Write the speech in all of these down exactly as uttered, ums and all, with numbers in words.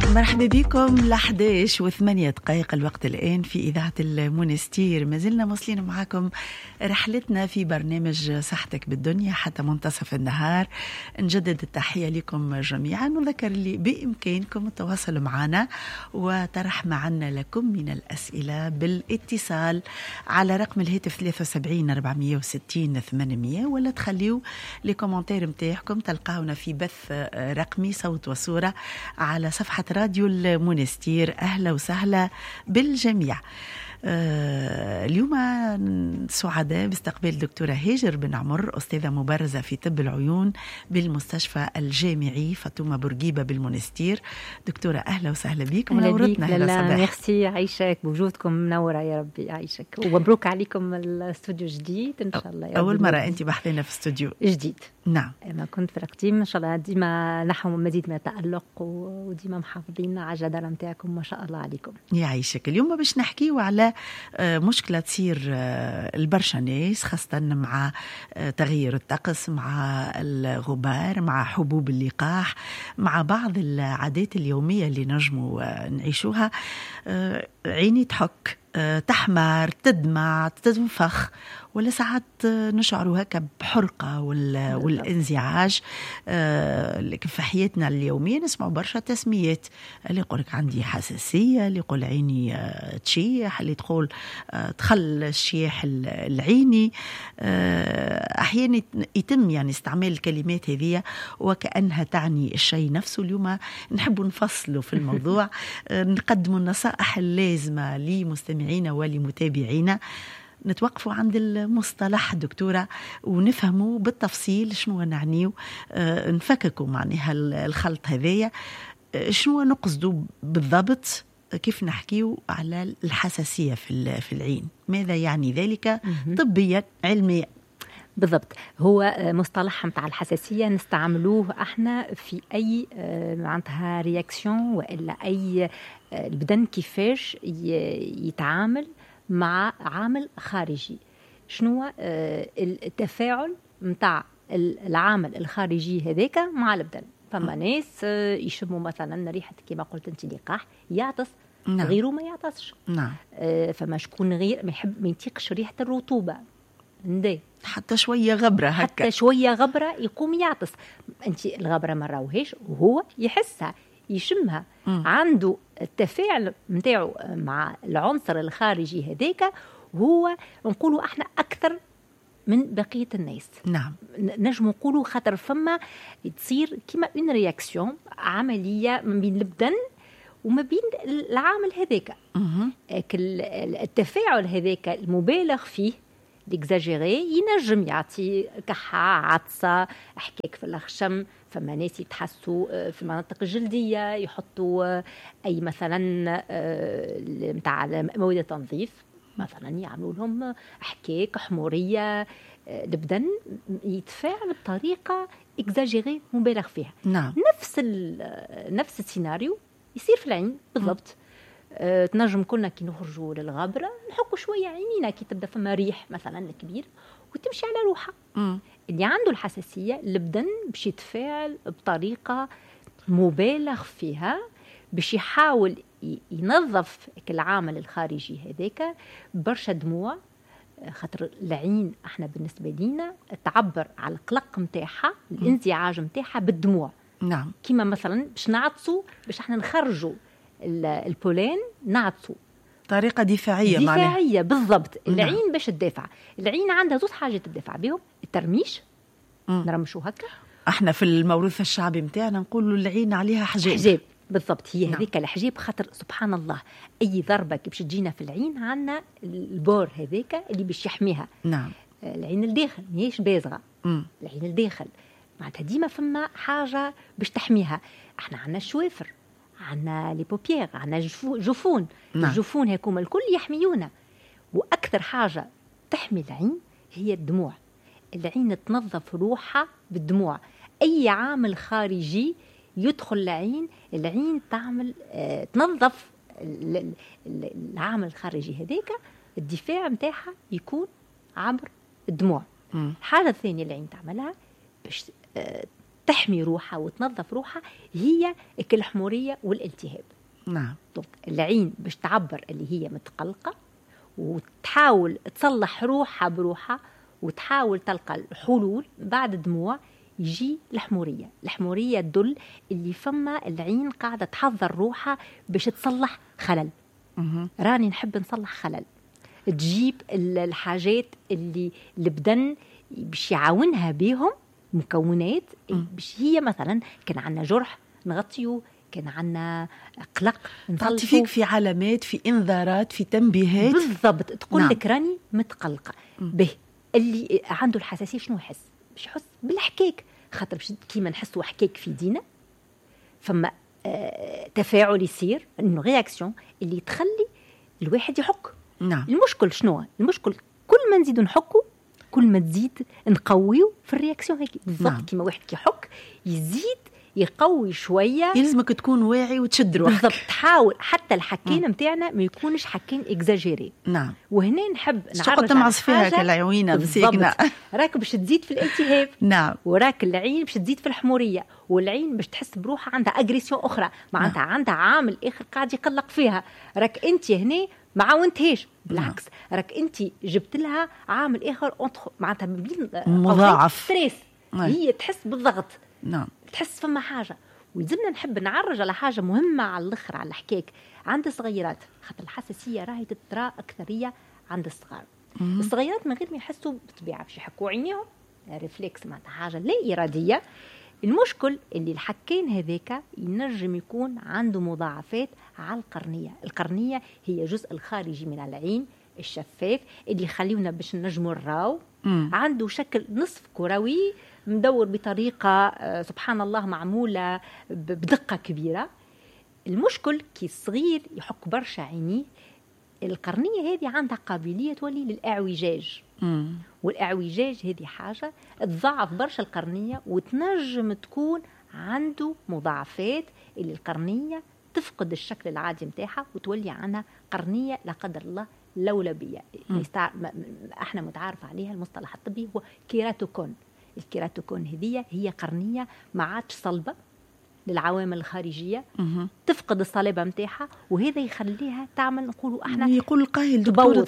مرحبا بكم ل إحدى عشر وثمانية دقائق الوقت الآن في إذاعة المونستير. ما زلنا موصلين معكم رحلتنا في برنامج صحتك بالدنيا حتى منتصف النهار. نجدد التحية لكم جميعا، نذكر لي بإمكانكم التواصل معنا وطرح معنا لكم من الأسئلة بالاتصال على رقم الهاتف ثلاثة وسبعين أربعمية وستين ثمانمية، ولا تخليوا لي كومنتير متاعكم تلقاونا في بث رقمي صوت وصورة على صفحة راديو المونستير. أهلا وسهلا بالجميع. آه اليوم سعداء باستقبال دكتورة هاجر بن عمر، أستاذة مبرزة في طب العيون بالمستشفى الجامعي فاطمة بورقيبة بالمونستير. دكتورة أهلا وسهلا بك، منورتنا هذا الصباح. ميرسي، عايشك بوجودكم، منورة يا ربي يعيشك، ومبروك عليكم الاستوديو جديد إن شاء الله. أول مرة أنت بحثينا في استوديو جديد. نعم، ما كنت في القديم إن شاء الله ديما نحو مزيد من التألق وديما محافظين على الجدارة متاعكم، ما شاء الله عليكم. يعيشك. اليوم باش نحكيو على مشكلة تصير البرشا ناس، خاصة مع تغيير الطقس، مع الغبار، مع حبوب اللقاح، مع بعض العادات اليومية اللي نجموا نعيشوها. عيني تحك، تحمر، تدمع، تنفخ، ولا ساعات نشعر هكا بحرقة والانزعاج. لكن في حياتنا اليومية نسمع برشا تسميات، اللي يقولك عندي حساسية، اللي يقول عيني تشيح، اللي تقول تخل الشيح العيني. أحيانا يتم يعني استعمال الكلمات هذه وكأنها تعني الشيء نفسه. اليوم نحب نفصله في الموضوع، نقدم النصائح اللازمة لمستمعينا ولمتابعينا. نتوقفوا عند المصطلح دكتورة ونفهموا بالتفصيل شنو نعنيه، أه نفككوا معناها الخلط هذايا، أه شنو نقصدوا بالضبط، كيف نحكيوا على الحساسية في في العين، ماذا يعني ذلك طبيا علميا بالضبط. هو مصطلح متاع الحساسية نستعملوه احنا في اي معناتها رياكسيون، والا اي البدن كيفاش يتعامل مع عامل خارجي. شنو التفاعل متاع العامل الخارجي هذاك مع البدن؟ فما ناس يشموا مثلا ريحة كما قلت انت لقاح يعطس، نعم. غيره ما يعطسش، نعم. فما شكون غير ما يحب ما يطيقش ريحة الرطوبة، ندي حتى شوية غبرة هكا، حتى شوية غبرة يقوم يعطس. انت الغبرة ما راوهاش وهو يحسها يشمها، م. عنده التفاعل متاعه مع العنصر الخارجي هذاك، هو نقولوا احنا اكثر من بقية الناس. نعم، نجم نقولوا خاطر فما تصير كما اون رياكسيون، عملية ما بين البدن وما بين العامل هذاك. التفاعل هذاك المبالغ فيه ليكزاجيري ينجم يعطي كحة، عطسة، احكاك في الخشم. فما ناس يتحسوا في المناطق الجلدية يحطوا أي مثلا متاع مواد تنظيف مثلا، يعملوا لهم احكاك، حمورية، البدن يتفاعل بطريقة اكزاجيري مبالغ فيها. نعم. نفس نفس السيناريو يصير في العين بالضبط. أه تنجم كنا كي نخرجوا للغابرة نحكوا شوية عينينا كي تبدأ فما ريح مثلا الكبير وتمشي على روحها. م. اللي عنده الحساسية البدن باش يتفاعل بطريقة مبالغ فيها باش يحاول ينظف العامل الخارجي هذاك برشا دموع، خاطر العين احنا بالنسبة لينا تعبر على القلق متاعها، الانزعاج متاعها بالدموع. نعم. كما مثلا باش نعطسوا باش احنا نخرجوا البولين نعطسوا طريقة دفاعية دفاعية بالضبط. العين باش تدافع، العين عندها زوج حاجات تدافع بهم، الترميش، نرمشوا هكا. احنا في الموروث الشعبي متاعنا نقولوا العين عليها حجاب. حجاب بالضبط، هي هذيك نعم. الحجاب خاطر سبحان الله اي ضربة باش تجينا في العين عندنا البور هذيك اللي باش يحميها. نعم. العين الداخل ماهيش بازغة، العين الداخل معناتها ديما فما حاجة باش تحميها. احنا عندنا الشوافر، عندنا لي بوبيير، عندنا جفون. نعم. الجفون هكوما الكل يحميونا، واكثر حاجه تحمي العين هي الدموع. العين تنظف روحها بالدموع، اي عامل خارجي يدخل العين، العين تعمل آه تنظف العامل الخارجي هذاك، الدفاع متاعها يكون عبر الدموع. الحاجه الثانيه اللي العين تعملها باش آه تحمي روحها وتنظف روحها هي الحمورية والالتهاب. نعم. العين باش تعبر اللي هي متقلقة وتحاول تصلح روحها بروحها وتحاول تلقى الحلول بعد دموع يجي الحمورية. الحمورية تدل اللي فما العين قاعدة تحضر روحها باش تصلح خلل. مه. راني نحب نصلح خلل، تجيب الحاجات اللي البدن باش يعاونها بهم مكونات باش هي مثلا كان عنا جرح نغطيه، كان عنا قلق تعطي فيك في علامات، في انذارات، في تنبيهات بالضبط. تقول نعم. لك راني متقلقة. به اللي عنده الحساسية شنو يحس؟ باش يحس بالحكاك، خاطر باش كيما نحسوا حكاك في دينا فما آه تفاعل يصير انه رياكسيون اللي تخلي الواحد يحك. نعم. المشكل شنو؟ المشكل كل ما نزيد نحكوا كل ما تزيد نقويو في الرياكسيون هيك بالضبط. نعم. كيما واحد كيحك يزيد يقوي شويه، يلزمك تكون واعي وتشد روحك بالضبط. تحاول حتى الحكين نتاعنا ما يكونش حكين اكزاجيري. نعم. وهنا نحب نعرج على فيها كالعيوينه مسكنه راك باش تزيد في الالتهاب. نعم. وراك العين باش تزيد في الحموريه، والعين باش تحس بروحها عندها اجريسيون اخرى، معناتها نعم. عندها عامل اخر قاعد يقلق فيها. راك انت هنا ما عاونتهاش، بالعكس نعم. راك انت جبت لها عامل اخر معناتها مضاعف ستريس. هي تحس بالضغط. نعم. تحس فما حاجه. ولازمنا نحب نعرج على حاجه مهمه على الاخر على الحكاك عند الصغيرات، خاطر الحساسيه راهي تترى اكثريه عند الصغار. مم. الصغيرات من غير ما يحسوا بالطبيعه باش يحكوا عينيهم ريفلكس معناتها حاجه لا اراديه. المشكل اللي الحكين هذاك ينجم يكون عنده مضاعفات على القرنيه. القرنيه هي جزء الخارجي من العين الشفاف اللي يخليونا باش نجموا نراو. عنده شكل نصف كروي مدور بطريقة سبحان الله معمولة بدقة كبيرة. المشكل كي الصغير يحك برشا عينيه، القرنية هذه عندها قابلية تولي للإعوجاج. مم. والإعوجاج هذه حاجة تضعف برشا القرنية وتنجم تكون عنده مضاعفات اللي القرنية تفقد الشكل العادي متاعها وتولي عنها قرنية لا قدر الله لولبية. احنا متعارف عليها المصطلح الطبي هو كيراتوكون. الكيراتوكون هذه هي قرنية ما عادش صلبة للعوامل الخارجية، مه. تفقد الصلابة متاعها، وهذا يخليها تعمل نقولوا احنا يقول القاهي الدكتور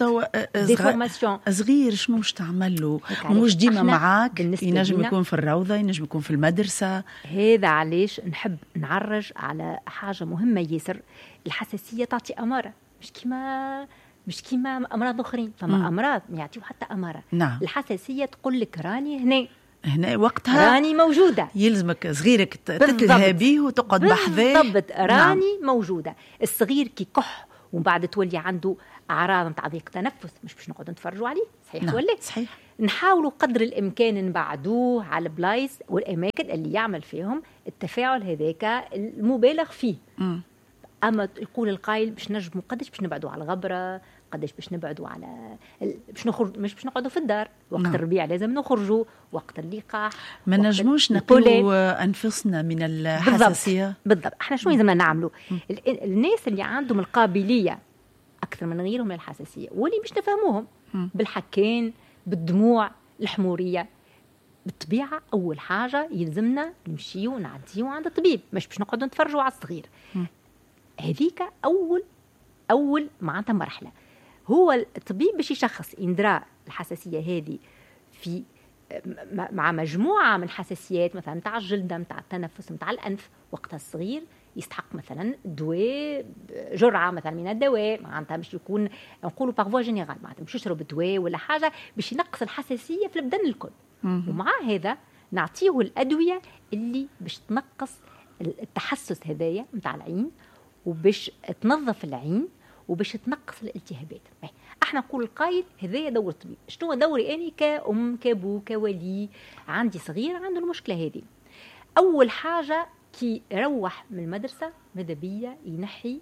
توا صغير شنو مش تعمل له ومش ديما معاك، ينجم يكون في الروضة، ينجم يكون في المدرسة. هذا علاش نحب نعرج على حاجة مهمة ياسر. الحساسية تعطي أمارة، مش كيما مش كيما أمراض أخرين. فما م. أمراض يعطيو حتى أمارة. نعم. الحساسية تقول لك راني هنا هنا وقتها راني موجودة، يلزمك صغيرك تتلهى به وتقعد بحذاه. بالضبط. راني نعم. موجودة. الصغير كي كح ومن بعد تولي عنده أعراض نتاع ضيق تنفس مش باش نقعد نتفرجوا عليه، صحيح نعم. ولا صحيح. نحاولوا قدر الإمكان نبعدوه على البلايص والأماكن اللي يعمل فيهم التفاعل هذاك المبالغ فيه. م. أما يقول القائل باش نجموا قداش باش نبعدوا على الغبرة، قداش باش نبعدوا على باش نخرج، مش باش نقعدوا في الدار وقت نعم. الربيع لازم نخرجوا، وقت اللقاح ما نجموش نقولوا انفسنا من الحساسيه. بالضبط, بالضبط. احنا شنو لازمنا نعملوا؟ الناس اللي عندهم القابليه اكثر من غيرهم من الحساسيه واللي مش نفهموهم بالحكين بالدموع الحموريه، بالطبيعه اول حاجه يلزمنا نمشيو ونعديو عند الطبيب، مش باش نقعدوا نتفرجوا على الصغير. هذيك اول اول معناتها مرحله. هو الطبيب باش يشخص يندرى الحساسيه هذه في مع مجموعه من الحساسيات، مثلا نتاع الجلد، نتاع التنفس، نتاع الانف. وقتها الصغير يستحق مثلا دواء، جرعه مثلا من الدواء، معناتها باش يكون نقولوا بارفوا جينيرال، معناتها باش يشرب دواء ولا حاجه باش ينقص الحساسيه في البدن الكل. ومع هذا نعطيه الادويه اللي باش تنقص التحسس هذايا نتاع العين وباش تنظف العين وباش تنقص الالتهابات. احنا نقول القايد هذايا دور الطبيب. شنو دوري اني كأم كابو كولي عندي صغير عنده المشكله هذه؟ اول حاجه كي يروح من المدرسه ماذا بيا ينحي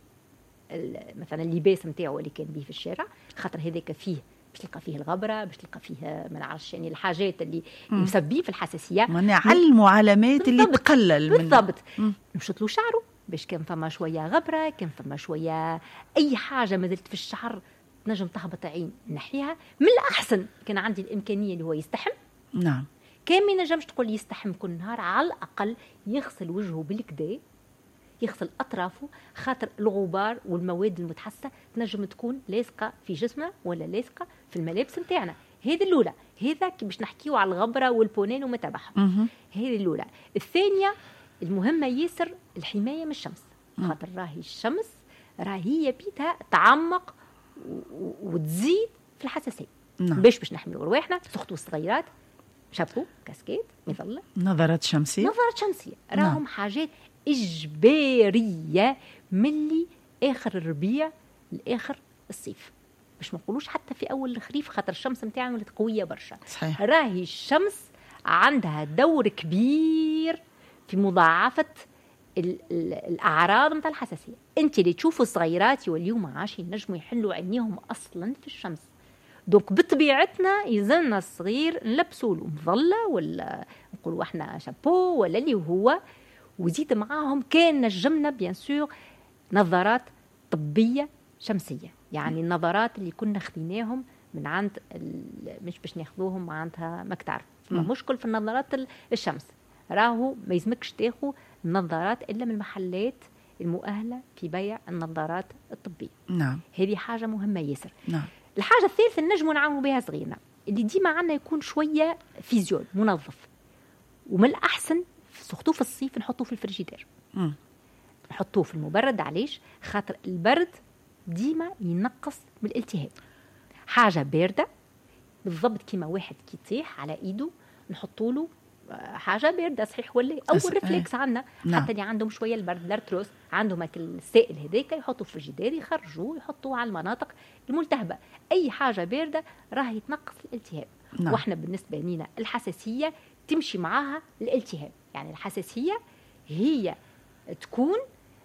مثلا اللباس نتاعو اللي كان به في الشارع، خاطر هذاك فيه باش تلقى فيه الغبره، باش تلقى فيه ما نعرفش يعني الحاجات اللي مسببين في الحساسيه. ما نعلموا علامات اللي تقلل من بالضبط. نمشط له شعره باش كان فما شويه غبره، كان فما شويه اي حاجه ما زلت في الشعر تنجم تهبط عين نحيها. من الاحسن كان عندي الامكانيه اللي هو يستحم. نعم. كان ما ينجمش تقول يستحم كل نهار، على الأقل يغسل وجهه بالكدا، يغسل أطرافه، خاطر الغبار والمواد المتحسة تنجم تكون لاصقة في جسمه ولا لاصقة في الملابس نتاعنا. هذه الأولى، هذا كي باش نحكيو على الغبرة والبونين وما تبعهم. هذه الأولى. الثانية المهمة ياسر الحماية من الشمس، خاطر راهي الشمس راهي بيتها تعمق وتزيد في الحساسية. نعم. باش باش نحملوا رواحنا سخطوا الصغيرات، شابو، كاسكيت، مظلة، نظارات شمسية، نظارات شمسية، راهم نعم. حاجات إجبارية ملي آخر الربيع لآخر الصيف، باش ما نقولوش حتى في أول الخريف، خاطر الشمس متاعنا ولات قوية برشا. صحيح. راهي الشمس عندها دور كبير في مضاعفة ال ال الأعراض متاع الحساسية. أنت اللي تشوفوا الصغيرات واليوم عاشي نجموا يحلوا عينيهم أصلا في الشمس، دوك بطبيعتنا يزلنا الصغير نلبسوا له مظلة ولا نقولوا احنا شابو ولا اللي هو، وزيد معاهم كان نجمنا بيان سور نظارات طبية شمسية، يعني النظارات اللي كنا خديناهم من عند مش باش ناخذوهم عندها ما تعرف مشكل في النظارات الشمس، راهو ما يزمكش تاخذ النظارات إلا من المحلات المؤهلة في بيع النظارات الطبية. نعم. هذه حاجة مهمة ياسر. نعم. الحاجة الثالثة نجموا نعاونوا بها صغيرنا اللي ديما عنا يكون شوية فيزيول منظف، ومن الأحسن سخطوه في الصيف نحطوه في الفريجيدير، م. نحطوه في المبرد. علاش؟ خاطر البرد ديما ينقص من الالتهاب. حاجة باردة بالضبط كيما واحد كي يطيح على ايده نحطوا له حاجه بارده، صحيح ولا اول ريفلكس عندنا. نعم. حتى اللي عندهم شويه البرد الارتروس عندهم هاك السائل هذاك يحطوا في الجدار يخرجوه يحطوه على المناطق الملتهبه. اي حاجه بارده راه يتنقص الالتهاب. نعم. واحنا بالنسبه لنا الحساسيه تمشي معاها الالتهاب، يعني الحساسيه هي تكون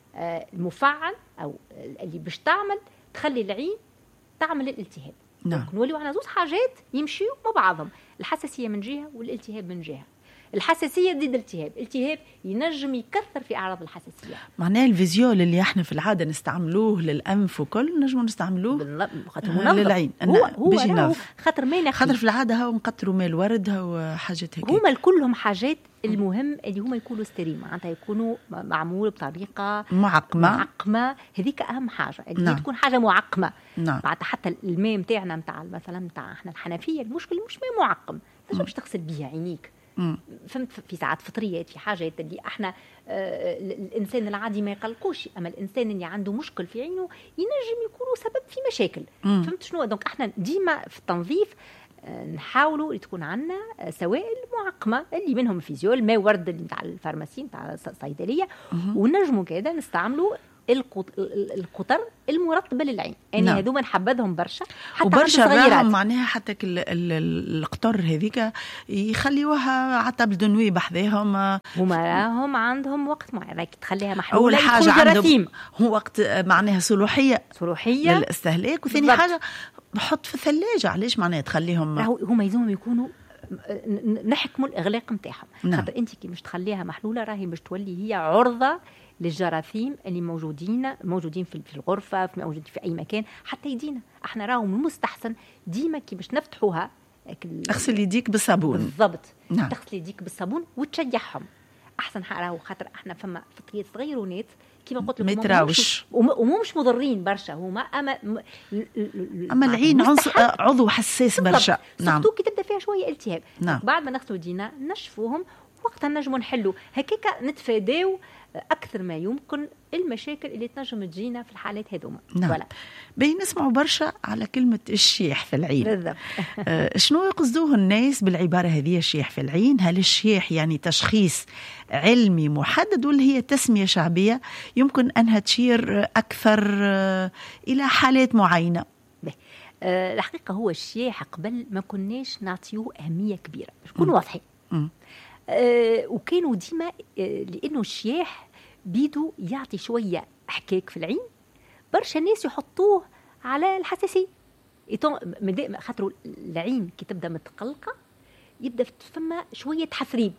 المفعل او اللي باش تعمل تخلي العين تعمل الالتهاب. نعم. نوليو عنا زوج حاجات يمشيوا مع بعضهم، الحساسيه من جهه والالتهاب من جهه. الحساسيه ضد الالتهاب، الالتهاب ينجم يكثر في اعراض الحساسيه. معناه الفيزيول اللي احنا في العاده نستعملوه للانف وكل نجموا نستعملوه خاطر للعين. هو هو خاطر ما خاطر في العاده هو مقطروا ماء الورد هو حاجات هيك. هما كلهم حاجات المهم اللي هما يكونوا ستيريل، معناتها يكونوا معمول بطريقه معقمه معقمه، هذيك اهم حاجه اللي نعم. تكون حاجه معقمه. نعم. معناتها حتى الماء نتاعنا نتاع مثلا نتاع احنا الحنفيه المشكل مش ماء معقم تنجم باش تغسل بيه عينيك. مم. فهمت؟ في ساعات فطريات في حاجات اللي احنا آه الانسان العادي ما يقلقوش، اما الانسان اللي عنده مشكل في عينه ينجم يكونوا سبب في مشاكل. مم. فهمت شنو؟ دونك احنا ديما في التنظيف آه نحاولوا تكون عندنا آه سوائل معقمه اللي منهم الفيزيول، ماء ورد اللي نتاع الفارماسي نتاع الصيدليه، ونجموا كذا نستعملوا القطر المرطبه للعين. يعني نعم. هذوما نحبذهم برشا حتى وبرشا راهم معناها حتى القطر هذيك يخليوها على طابل دنوي بحذاهم. هما راهم عندهم وقت معين راك تخليها محلوله. اول حاجه عندهم هو وقت معناها صلوحيه صلوحيه للاستهلاك، وثاني حاجه نحط في الثلاجه. علاش معناها تخليهم هما يلزمهم يكونوا نحكموا الاغلاق نتاعهم. نعم. خاطر انت كي مش تخليها محلوله راهي باش تولي هي عرضه للجراثيم اللي موجودين موجودين في الغرفه، في موجودين في اي مكان، حتى يدينا احنا راهم المستحسن ديما كي باش نفتحوها اغسل يديك بالصابون. بالضبط. نعم. تغسل يديك بالصابون وتشيحهم احسن حاجه، خاطر احنا فما فطريات صغيرونات كيما قلت لك ما يتراوش ومو مش مضرين برشا هما، اما اما العين عضو حساس برشا. نعم. كي تبدا فيها شويه التهاب. نعم. بعد ما نغسلوا يدينا نشفوهم وقتها نجموا نحلوا هكاك نتفاداو أكثر ما يمكن المشاكل اللي تنجم تجينا في الحالات هذوما. نعم. ولا. بين نسمعوا برشا على كلمة الشيح في العين. بالضبط. آه شنو يقصدوه الناس بالعبارة هذه الشيح في العين؟ هل الشيح يعني تشخيص علمي محدد ولا هي تسمية شعبية يمكن أنها تشير أكثر آه إلى حالات معينة؟ آه الحقيقة هو الشيح قبل ما كناش نعطيوه أهمية كبيرة، نكون واضحين. آه وكانوا ديما آه لأنه الشياح بيدو يعطي شوية حكاك في العين، برشا ناس يحطوه على الحساسية. خاطروا العين كي تبدأ متقلقة يبدأ فما شوية حثريب،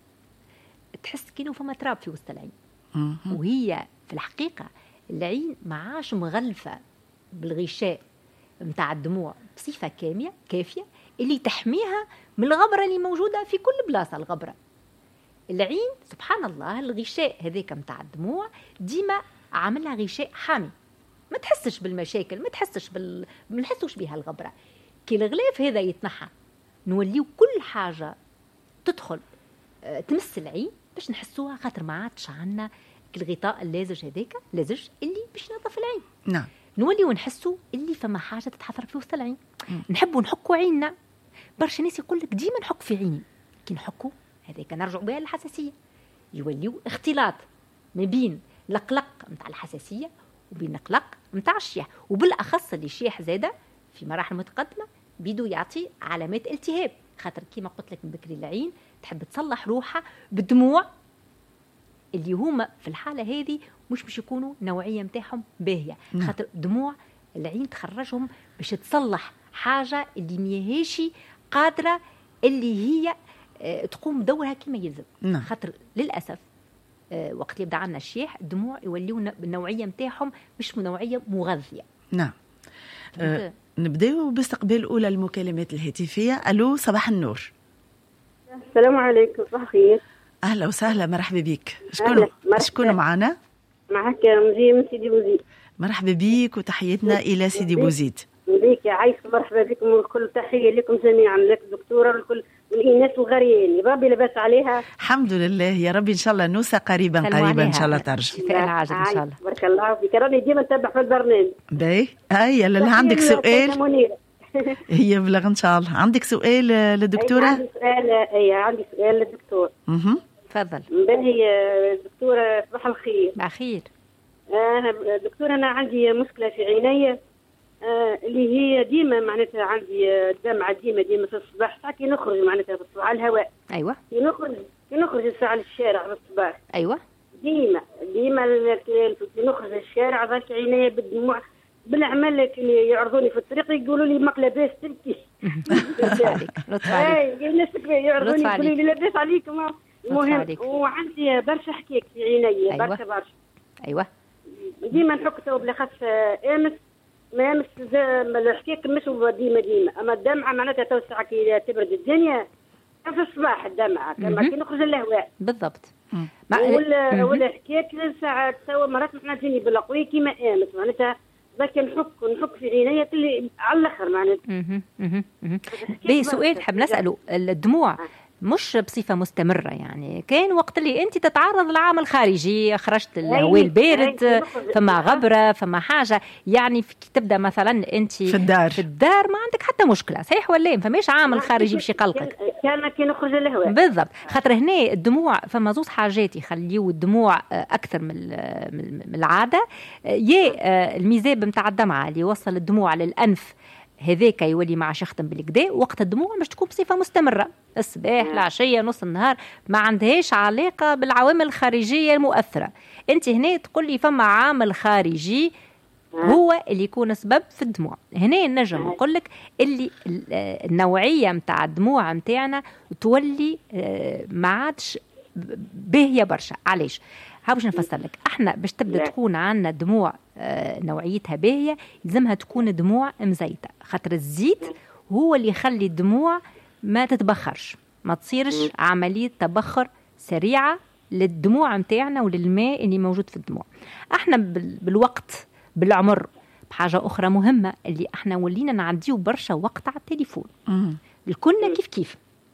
تحس كأنه فما تراب في وسط العين. وهي في الحقيقة العين معاش مغلفة بالغشاء متاع الدموع بصفة كامية كافية اللي تحميها من الغبرة اللي موجودة في كل بلاصة. الغبرة العين سبحان الله الغشاء هذاك متاع الدموع ديما عاملها غشاء حامي، ما تحسش بالمشاكل، ما تحسش بال ما نحسوش بها الغبرة. كي الغلاف هذا يتنحى نوليو كل حاجة تدخل أه تمس العين باش نحسوها، خاطر ما عادش عنا الغطاء اللازج هذاك لازج اللي باش ينظف العين. نعم. نوليو نحسوا اللي فما حاجة تتحفر في وسط العين. نحبوا نحكوا عيننا. برشا ناس يقول لك ديما نحك في عيني، كي نحكوا هذاك نرجعوا بها للحساسية، يوليو اختلاط ما بين القلق متاع الحساسية وبين القلق متاع الشياح، وبالأخص اللي الشياح زادة في مراحل متقدمة بيدو يعطي علامات التهاب، خاطر كيما قلت لك من بكري العين تحب تصلح روحها بالدموع اللي هما في الحالة هذه مش باش يكونوا نوعية متاعهم باهية، خاطر دموع العين تخرجهم باش تصلح حاجة اللي ميهاش قادرة اللي هي اه تقوم بدورها كما يلزم. نعم. خاطر للأسف اه وقت اللي يبدا عنا الشيح الدموع يوليون النوعية متاعهم مش نوعية مغذية. نعم. أه نبداو باستقبال أولى المكالمات الهاتفية. ألو صباح النور. السلام عليكم. صباح الخير. أهلا وسهلا، مرحبا بك. شكون شكون معنا؟ معك مجيء من سيدي بوزيد. مرحبا بك وتحياتنا إلى سيدي بوزيد. بك عايش، مرحبا بكم وكل تحية لكم جميعا، لك دكتورة والكل والإناث وغريين. ربي لباس عليها. الحمد لله يا ربي، إن شاء الله نوسى قريبا قريبا إن شاء الله ترجع. شفاء العاجل إن شاء الله. بارك الله فيك. راني ديما نتابع في البرنامج. باهي. هيا لا عندك سؤال؟ هي بلغ إن شاء الله. عندك سؤال للدكتورة؟ عندي سؤال. أي عندي سؤال للدكتور. اها تفضل. باهي دكتورة صباح الخير. صباح الخير. أنا دكتورة أنا عندي مشكلة في عيني آه اللي هي ديما معناتها عندي دمعة ديما ديما في الصباح، ساعة كي نخرج معناتها في الصباح على الهواء. أيوة. كي نخرج كي نخرج الساعة للشارع في الصباح. أيوة. ديما ديما كي نخرج الشارع ذاك عيني بالدموع بالعمل كي يعرضوني في الطريق يقولوا لي ماك لاباس تبكي. لطف عليك. لطف عليك. اي الناس يعرضوني يقولوا لي لاباس عليك. ما المهم وعندي برشا حكايات في عيني. أيوة. برشا برشا. أيوة. ديما نحك تو بلاخص امس ما امس الحكايه مش ديما ديما، اما الدمعه معناتها تو الساعه كي تبرد الدنيا في الصباح الدمعه كما كي نخرج الهواء بالضبط. ولا ولا حكايه الساعه تو مرات احنا تجيني بالقوي كيما امس معناتها ذاك نحك نحك في عينيا اللي على الاخر معناتها. بسؤال حاب نساله، الدموع مش بصفة مستمرة، يعني كان وقت اللي أنت تتعرض لعامل خارجي، خرجت الهواء البارد، فما غبرة فما حاجة، يعني تبدأ مثلا أنت في الدار في الدار ما عندك حتى مشكلة، صحيح ولا ما فماش عامل خارجي باش يقلقك. كان كي نخرج الهواء بالضبط. خاطر هنا الدموع فما زوج حاجات يخليو الدموع أكثر من العادة. يا الميزاب متاع الدمعة اللي يوصل الدموع للأنف هذاك يولي مع شختم بالكدا، وقت الدموع مش تكون بصفة مستمرة، الصباح العشية نص النهار، ما عندهاش علاقة بالعوامل الخارجية المؤثرة. انت هنا تقول لي فما عامل خارجي هو اللي يكون سبب في الدموع. هنا نجم نقول لك اللي النوعية متاع الدموع متاعنا تولي ما عادش باهية برشا. علاش؟ باش نفسر لك. احنا باش تبدا تكون عندنا دموع آه نوعيتها باهيه لازمها تكون دموع مزيته، خاطر الزيت هو اللي يخلي الدموع ما تتبخرش، ما تصيرش عمليه تبخر سريعه للدموع متاعنا وللماء اللي موجود في الدموع. احنا بالوقت بالعمر بحاجه اخرى مهمه اللي احنا ولينا نعديو برشا وقت على التليفون. الكلنا كيف كيف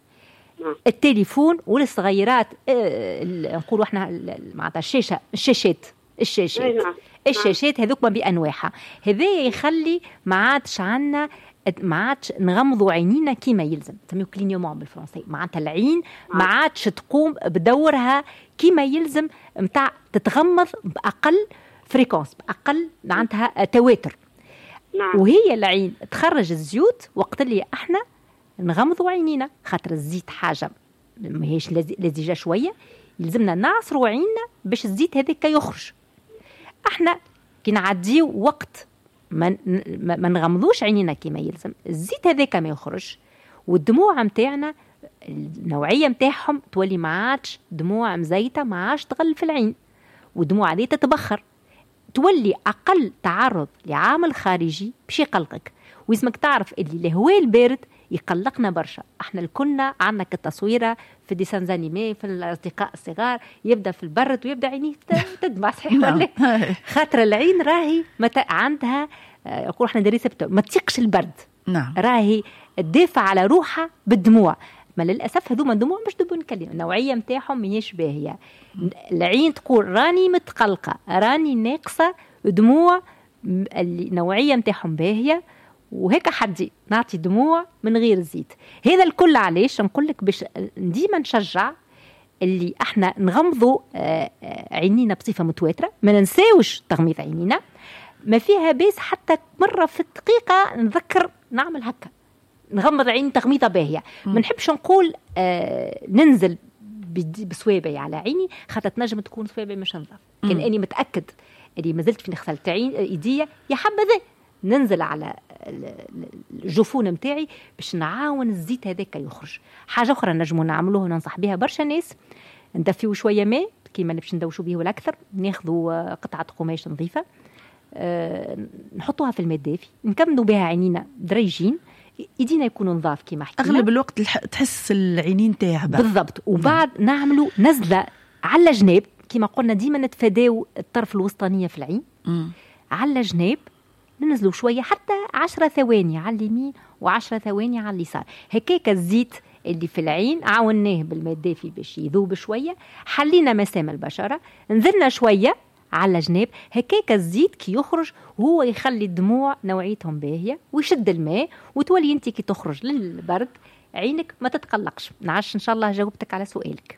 التليفون والصغيرات اه نقولوا احنا معناتها الشاشه الشاشات الشاشات الشاشات هذوك ما بانواعها، هذا يخلي ما عادش عندنا ما عادش نغمضوا عينينا كيما يلزم، نسميو كلينيومون بالفرنسي، معناتها العين ما عادش تقوم بدورها كيما يلزم نتاع تتغمض باقل فريكونس، باقل معناتها تواتر. وهي العين تخرج الزيوت وقت اللي احنا نغمضوا عينينا، خاطر الزيت حاجة ماهيش لزجة شوية، يلزمنا نعصروا عيننا باش الزيت هذاك يخرج. احنا كي نعديو وقت ما, ما نغمضوش عينينا كما يلزم، الزيت هذاك ما يخرج، والدموع متاعنا النوعية متاعهم تولي ما عادش دموع مزيتة، ما عادش تغل في العين، والدموع هذه تتبخر، تولي أقل تعرض لعامل خارجي باش يقلقك. ويسمك تعرف اللي الهواء البارد يقلقنا برشا. احنا الكلنا عندنا التصويره في ديسان زانيمي في الاصدقاء الصغار، يبدا في البرد ويبدا عينيه تدمع، صحيح ولا؟ خاطر العين راهي متى عندها يقول احنا دري سبت ما تيقش البرد. نعم. راهي تدافع على روحها بالدموع. ما للاسف هذوما الدموع مش دبون نكلم النوعيه نتاعهم ماهيش باهيه. العين تقول راني متقلقه، راني ناقصه دموع، النوعيه نتاعهم باهيه، وهيك حدي نعطي دموع من غير زيت. هذا الكل علاش نقول لك باش ديما نشجع اللي احنا نغمضوا عينينا بصفه متواتره، ما ننساوش تغميض عينينا، ما فيها بيس حتى مره في الدقيقه نذكر نعمل هكا، نغمض عيني تغميضه باهيه. ما نحبش نقول آه ننزل بسوابعي على عيني، خاطر تنجم تكون سوابعي مش نظاف، كان اني متاكد اللي ما زلت في غسلت عين ايديا يا حبذا ننزل على الجفون نتاعي باش نعاون الزيت هذاك يخرج. حاجه اخرى نجموا نعملوها وننصح بها برشا ناس، ندفيو شويه ماء كيما باش ندوشوا به الاكثر، ناخذوا قطعه قماش نظيفه أه نحطوها في الماء الدافي، نكملوا بها عينينا دريجين، ايدينا يكونوا نظاف كيما حكينا. اغلب الوقت تحس العينين تعبه بالضبط. وبعد نعملوا نزله على جناب كيما قلنا، ديما نتفاداو الطرف الوسطانيه في العين. م. على جناب ننزلوا شويه حتى عشرة ثواني على اليمين وعشرة ثواني على اليسار، هكاك الزيت اللي في العين عاوناه بالماء الدافي باش يذوب شويه، حلينا مسام البشره، نزلنا شويه على جناب، هكاك الزيت كي يخرج وهو يخلي الدموع نوعيتهم باهيه ويشد الماء، وتولي انت كي تخرج للبرد عينك ما تتقلقش. نعش ان شاء الله جاوبتك على سؤالك.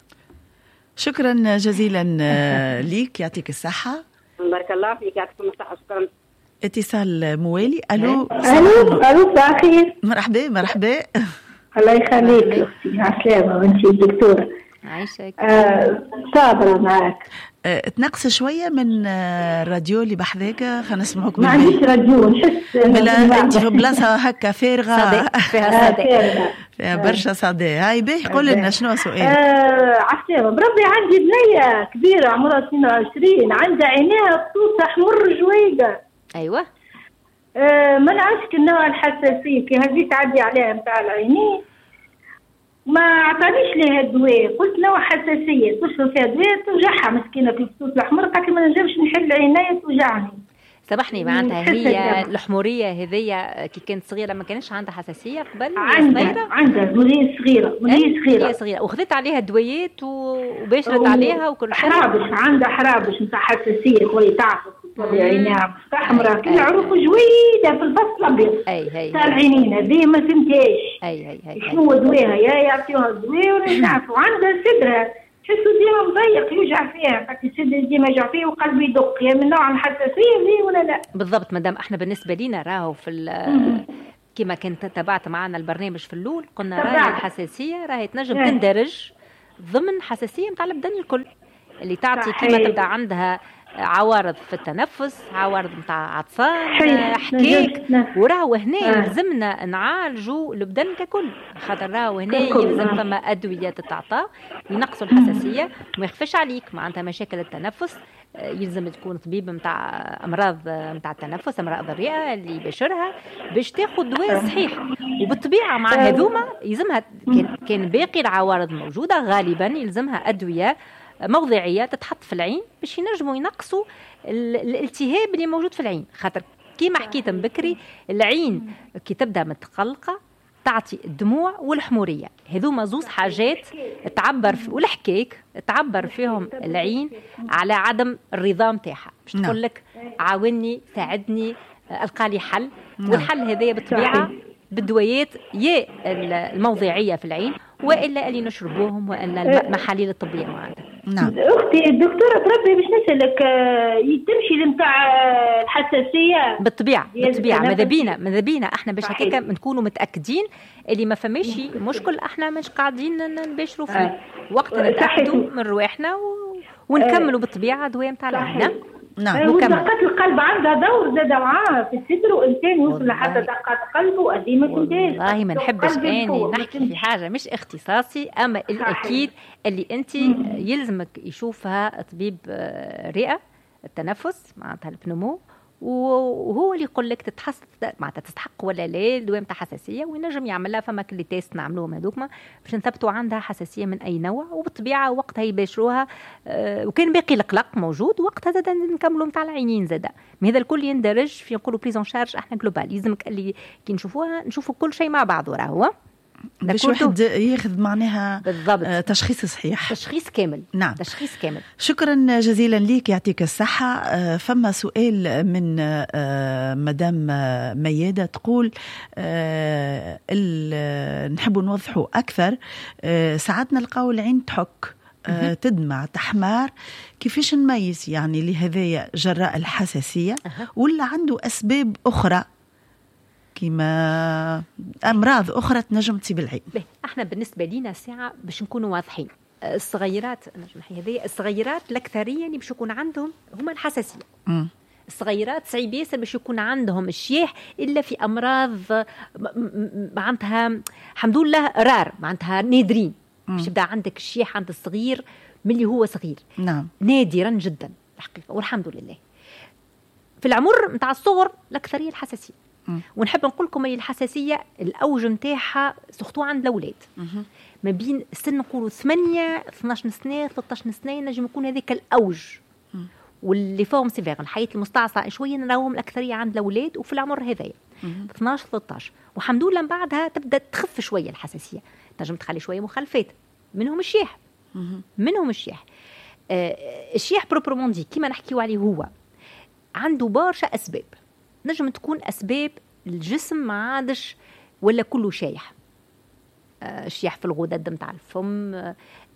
شكرا جزيلا ليك، يعطيك الصحه. بارك الله فيك، يعطيكم الصحه. شكرا. اتصال موالي. الو الو الو صباح الخير. مرحبا مرحبا. الله يخليك اختي، عسلامه وانتي الدكتوره. عايشك. آه صابره معاك. أه تنقص شويه من الراديو اللي بحذاك، خلينا نسمعوك. ما عنديش راديو، نحس بلا انت في بلاصه هكا فارغه فيها صدى، فيها برشا صدى. هاي باهي قول لنا شنو سؤالك. آه عسلامه. بربي عندي بنيه كبيره عمرها اثنين وعشرين، عندها عينيها خطوط احمر جويده. ايوه. آه ما نعرفش النوع الحساسيه كي هذه تعدي عليها نتاع العينين، ما عطانيش ليها الدواء، قلت نوع حساسيه تشرب فيها دواء توجعها مسكينه في الخطوط الاحمر، قالت ما نجمش نحل عينيا توجعني. سامحني معناتها هي الحموريه هذيا كي كانت صغيره ما كانش عندها حساسيه قبل؟ عندها عندها منيه صغيره منيه صغيره صغيره وخذت عليها دوايات وباشرت عليها وكل شيء. حرابش عندها حرابش نتاع حساسيه تولي تعصب تولي عينيها مستحمره كل عروق جويده في الفصل الابيض. اي هي تاع العينين هذه ما فهمتهاش. اي هي هي شنو دواها يا يعطيوها الدواء ولا نعرفوا. عندها صدرها تحسوا ديما مضيق يوجع فيها، خاطر صدري ديما يوجع فيه وقلبي يدق، يا من نوع الحساسيه ليه ولا لا؟ بالضبط مدام. احنا بالنسبه لينا راهو في كما كنت تابعت معنا البرنامج في الاول قلنا راهي الحساسيه راهي تنجم تندرج ضمن حساسيه نتاع البدن الكل اللي تعطي كيما تبدا عندها عوارض في التنفس، عوارض نتاع عطسان، حكيك، وراهو هنا يلزمنا نعالجوا البدن ككل، خاطر راهو هنا يلزم فما ادويه تتعطى ينقصوا الحساسيه وما يخفش عليك معناتها مشاكل التنفس. يلزم تكون طبيب نتاع امراض نتاع التنفس، امراض الرئه اللي يباشرها باش تاخذ دواء صحيح. وبالطبيعه مع هذوما يلزمها كان باقي العوارض موجوده غالبا يلزمها ادويه موضعيه تتحط في العين باش ينجموا ينقصوا الالتهاب اللي موجود في العين، خاطر كيما حكيت من بكري العين كي تبدا متقلقه تعطي الدموع والحموريه، هذوما زوز حاجات تعبر في والحكيك تعبر فيهم العين على عدم الرضا نتاعها، باش تقول لك عاوني ساعدني القى لي حل. والحل هذايا بالطبيعه بالدويات يا الموضعيه في العين والا اللي نشربوهم والا المحاليل الطبيه معنا. نعم اختي الدكتوره تربي باش نسالك تمشي لنتاع الحساسيه بالطبيعه بالطبيعه ماذا بينا ماذا بينا احنا باش هكاك نكونوا متاكدين اللي ما فماش مشكل احنا مش قاعدين نباشروا فيه آه. وقتنا نتاكدوا من رواحنا و... ونكملوا بالطبيعه دواء نتاع العين. نعم ودقات القلب عندها دور زاد معاه في الصدر، وانسان يوصل لحتى دقات قلبه قديمه كنتاش. والله ما نحبش اني نحكي في حاجه مش اختصاصي، اما الاكيد اللي انت يلزمك يشوفها طبيب رئه التنفس معناتها البنمو وهو اللي يقول لك تتحس معناتها تستحق ولا لا الدواء نتاع حساسيه، وينجم يعملها. فما كل تيست نعملوهم هذوكما باش نثبتوا عندها حساسيه من اي نوع، وبالطبيعه وقتها يباشروها. أه وكان باقي القلق موجود وقتها زاد نكملوا نتاع العينين زاد. ما هذا الكل يندرج في نقولوا بريزون شارج احنا جلوبال. لازمك اللي كي نشوفوها نشوفوا كل شيء مع بعض وراهو باش واحد ياخذ معناها بالضبط تشخيص صحيح، تشخيص كامل. نعم تشخيص كامل. شكرا جزيلا ليك، يعطيك الصحة. فما سؤال من مدام ميادة تقول نحب نوضحوا أكثر، ساعات نلقاو العين تحك تدمع تحمار، كيفاش نميز يعني لهذايا جراء الحساسية ولا عنده أسباب أخرى كما أمراض أخرى تنجم تصيب العين؟ احنا بالنسبة لينا ساعة باش نكونوا واضحين، الصغيرات نجم هذه الصغيرات الأكثرية اللي باش يكون عندهم هما الحساسية. م. الصغيرات صعيب ياسر باش يكون عندهم الشيح إلا في أمراض معناتها الحمد لله رار، معناتها نادرين. باش يبدا عندك الشيح عند الصغير من اللي هو صغير، نعم نادرا جدا الحقيقة والحمد لله. في العمر متاع الصغر الأكثرية الحساسية. ونحب نقول لكم الحساسيه الاوج نتاعها سورتو عند الاولاد ما بين سن نقولوا ثمانية اثناش سنه ثلاثة عشر سنه نجم يكون هذاك الاوج، واللي فوق سيفير الحياه المستعصى شويه نراهم الاكثريه عند الاولاد وفي العمر هذايا اثناش ثلاثة عشر. والحمد لله من بعدها تبدا تخف شويه الحساسيه، تنجم تخلي شويه مخالفات منهم الشيح منهم الشيح آه الشيح بروبرومون دي كيما نحكيو عليه هو عنده برشا اسباب. نجم تكون أسباب الجسم ما عادش ولا كله شايح، آه الشيح في الغدد متاع الفم، آه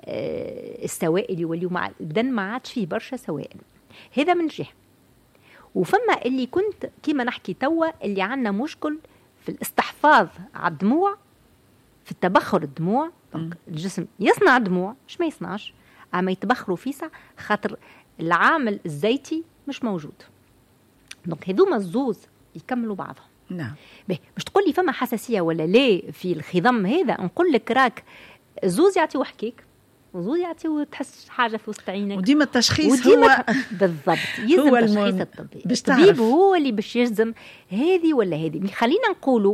السوائل يوليو مع البدن ما عادش فيه برشا سوائل، هذا من جهة. وفما اللي كنت كيما نحكي توا اللي عنا مشكل في الاستحفاظ على الدموع، في التبخر الدموع. الجسم يصنع دموع مش ما يصنعش، اما يتبخروا فيسع خاطر العامل الزيتي مش موجود. دونك هذوما الزوز يكملوا بعضهم. نعم. مش تقول لي فما حساسيه ولا لا في الخضم هذا، نقول لك راك الزوز يعطيو حكيك وزوز يعطيو تحس حاجه في وسط عينك، وديما التشخيص هو بالضبط يلزم هو التشخيص الطبي. الطبيب هو اللي باش يلزم هذه ولا هذه. خلينا نقولوا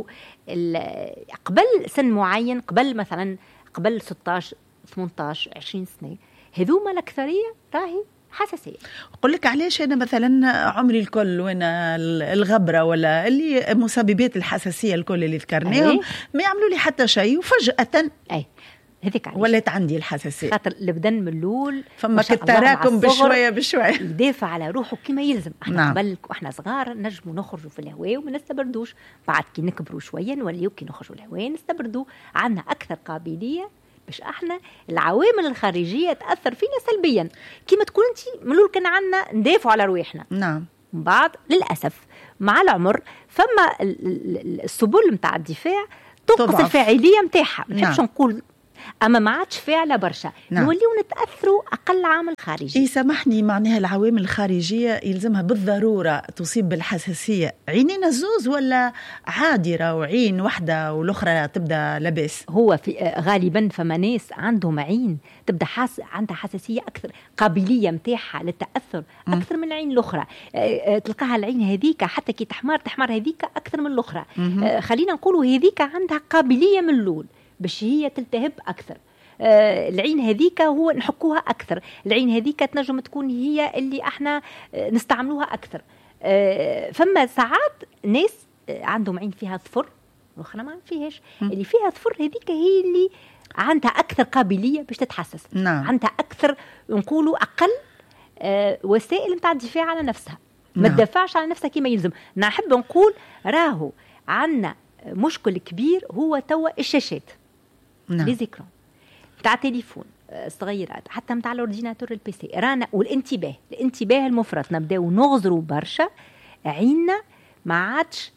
قبل سن معين، قبل مثلا قبل ستة عشر ثمانية عشر عشرين سنه، هذوما الاكثريه راهي حساسية. أقول لك علاش أنا مثلا عمري الكل وأنا الغبرة ولا اللي مسببات الحساسية الكل اللي ذكرناهم أيه؟ ما يعملوا لي حتى شيء وفجأة أي هذيك ولات عندي الحساسية، خاطر البدن من الأول فما كالتراكم بشوية بشوية يدافع على روحه كما يلزم. احنا نعم. قبل واحنا صغار نجموا نخرجوا في الهواء وما نستبردوش، بعد كي نكبروا شوية نوليو كي نخرجوا الهواء نستبردوا، عندنا أكثر قابلية باش احنا العوامل الخارجيه تاثر فينا سلبيا. كيما تكون انت ملول كان عندنا ندافعوا على رواحنا، نعم من بعد للاسف مع العمر فما السبل نتاع الدفاع تنقص الفاعليه نتاعها. ما نحبش نعم. نقول اما ما عادش فاعله برشا، نعم. نوليو نتاثروا اقل عامل خارجي. اي سامحني، معناها العوامل الخارجيه يلزمها بالضروره تصيب بالحساسيه عينين الزوز ولا عادره وعين واحده والاخرى تبدا لاباس؟ هو في غالبا فما ناس عندهم عين تبدا حاس عندها حساسيه اكثر، قابليه نتاعها للتاثر اكثر من العين الاخرى. تلقاها العين هذيك حتى كي تحمر تحمر هذيك اكثر من الاخرى. خلينا نقولوا هذيك عندها قابليه من الاول باش هي تلتهب أكثر. آه العين هذيك هو نحكوها أكثر، العين هذيك تنجم تكون هي اللي احنا آه نستعملوها أكثر. آه فما ساعات ناس آه عندهم عين فيها ظفر وأخرى ما فيهاش، اللي فيها ظفر هذيك هي اللي عندها أكثر قابلية باش تتحسس. نعم. عندها أكثر نقولوا أقل آه وسائل متاع الدفاع على نفسها، ما تدافعش على نفسها كما يلزم. نحب نقول راهو عندنا مشكل كبير هو توا الشاشات، نعم. ليزيكرون تاع تليفون صغيرات حتى متاع الاورديناتور البي سي رانا، والانتباه الانتباه المفرط نبداو نغزروا برشا عيننا ما عادش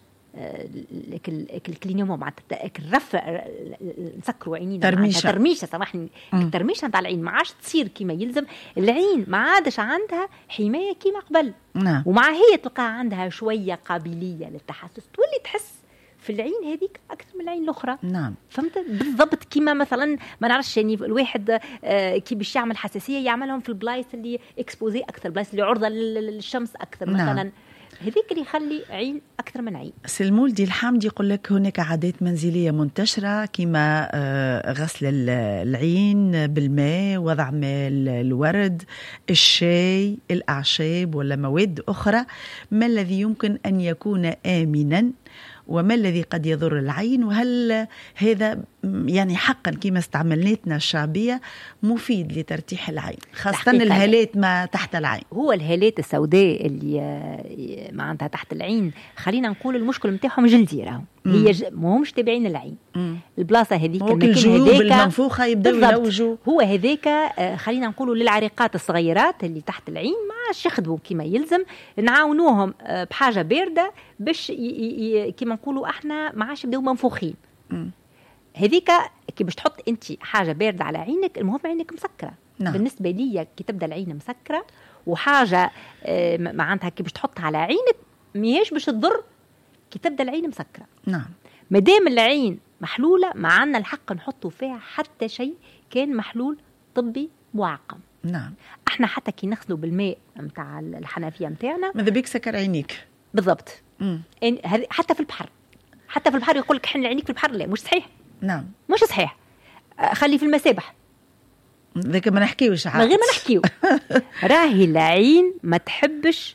الكلينيوم معناتها الرف نسكروا عينينا ترميشه ترميشه سامحني الترميشه نتاع العين ما عادش تصير كما يلزم. العين ما عادش عندها حمايه كما قبل، نعم. ومع هي تلقى عندها شويه قابليه للتحسس، تولي تحس في العين هذيك اكثر من العين الاخرى. نعم فهمت بالضبط. كيما مثلا ما نعرفش يعني الواحد آه كي باش يعمل حساسيه يعملهم في البلايص اللي اكسبوزي اكثر، البلايص اللي عرضه للشمس اكثر. نعم. مثلا هذيك اللي يخلي عين اكثر من عين. سلمولدي الحامد يقول لك هناك عادات منزليه منتشره كما غسل العين بالماء، وضع ماء الورد، الشاي، الاعشاب ولا مواد اخرى. ما الذي يمكن ان يكون امنا وما الذي قد يضر العين؟ وهل هذا يعني حقا كما استعملناتنا الشعبية مفيد لترتيح العين، خاصة الهالات ما تحت العين؟ هو الهالات السوداء اللي معناتها تحت العين، خلينا نقول المشكل متاعهم جلدي، راهم هي ج... ما همش تابعين العين. مم. البلاصة هذيك الجيوب المنفوخة يبدأوا يلوجوا. هو هذاك خلينا نقولوا للعريقات الصغيرات اللي تحت العين ما يخدموا كما يلزم، نعاونوهم بحاجة باردة باش ي... ي... كما نقولوا احنا ما عادش يبداو منفوخين. مم. هذيك كي باش تحط انت حاجه بارده على عينك، المهم عينك مسكره. نعم. بالنسبه لي كي تبدا العين مسكره وحاجه معناتها كي باش تحطها على عينك ماهيش باش تضر كي تبدا العين مسكره. نعم. مادام العين محلوله ما عندنا الحق نحطوا فيها حتى شيء كان محلول طبي معقم. نعم. احنا حتى كي نغسلوا بالماء نتاع الحنفيه نتاعنا ماذا بيك سكر عينيك بالضبط. حتى في البحر، حتى في البحر يقول لك حن عينيك في البحر، لا مش صحيح. نعم مش صحيح. خلي في المسابح ذاك ما نحكيوش من غير ما نحكيو. راهي العين ما تحبش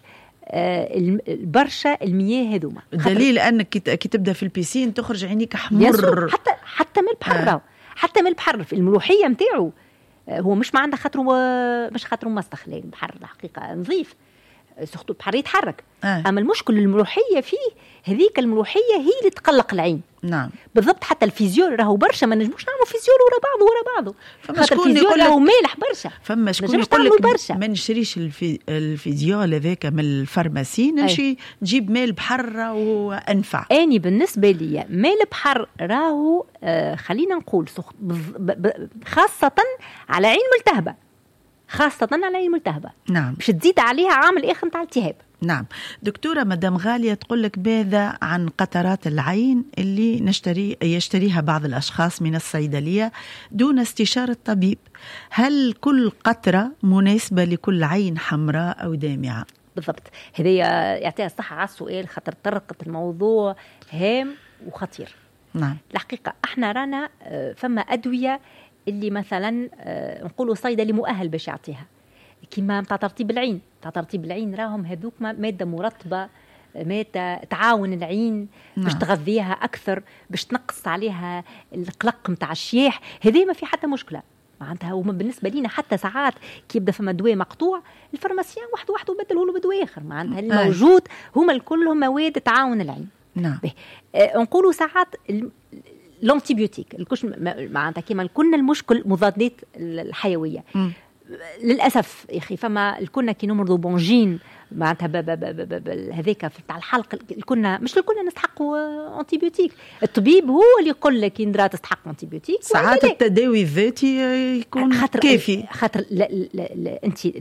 البرشا المياه هذوما، دليل انك كي تبدا في البيسين تخرج عينيك حمر. حتى حتى من البحر آه. حتى من البحر في الملوحيه نتاعو هو مش ما عنده خاطر مش خاطر مسخ، لا البحر الحقيقه نظيف سخطو البحر يتحرك. آه. اما المشكل الملوحيه فيه، هذيك الملوحيه هي اللي تقلق العين. نعم بالضبط. حتى الفيزيول راهو برشا ما نجموش نعملوا فيزيول ورا بعض ورا بعضه، خاطر الفيزيول راهو مالح برشا. فما شكون يقول لك ما نشريش الفي... الفيزيول هذاك من الفارماسي، نمشي نجيب ماء البحر وانفع. اني بالنسبه لي ماء البحر راهو آه خلينا نقول سخ... ب... ب... خاصه على عين ملتهبه، خاصة على عين ملتهبة. نعم. باش تزيد عليها عامل آخر نتاع التهاب. نعم. دكتورة مدام غالية تقول لك ماذا عن قطرات العين اللي نشتري يشتريها بعض الأشخاص من الصيدلية دون استشارة طبيب؟ هل كل قطرة مناسبة لكل عين حمراء أو دامعة؟ بالضبط. هذا يعطيها الصحة على السؤال، خاطر طرقت الموضوع هام وخطير. نعم. الحقيقة احنا رانا فما أدوية اللي مثلا نقولوا صيدلي مؤهل باش يعطيها، كيما نتاع ترطيب العين. نتاع ترطيب العين راهم هذوك ماده مرطبه، ماده تعاون العين باش تغذيها اكثر، باش تنقص عليها القلق نتاع الشياح. هذه ما في حتى مشكله معناتها. وبالنسبه لينا حتى ساعات كي يبدا فما دواء مقطوع، الفارماسيان واحد واحد وبدله له بدواء اخر معناتها. الموجود هما كلهم مواد تعاون العين. نعم. آه نقولوا ساعات الانتيبيوتيك الكش معناتها كيما كنا المشكل مضادات الحيويه. م. للاسف يا اخي فما كنا كي نمرضوا بونجين معناتها هذاك تاع الحلق، كنا مش كنا نستحقوا انتيبيوتيك. الطبيب هو اللي يقول لك ان درا تستحق انتيبيوتيك. ساعات التداوي الذاتي يكون خاطر كافي، خاطر لا لا لا انت